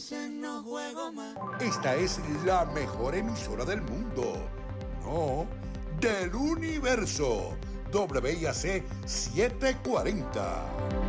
no juego más. Esta es la mejor emisora del mundo. No, del universo. WIAC 740.